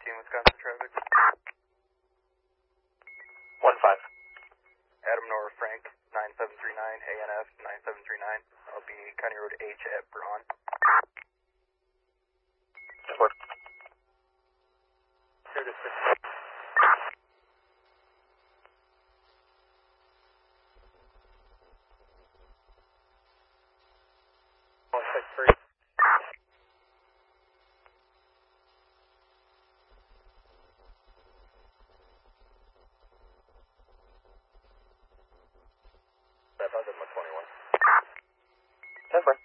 Wisconsin traffic. 1-5. Adam Nora Frank, 9739, ANF 9739. I'll be County Road H at Braun. What? Here to 6. 163. That was at 21. 10-4.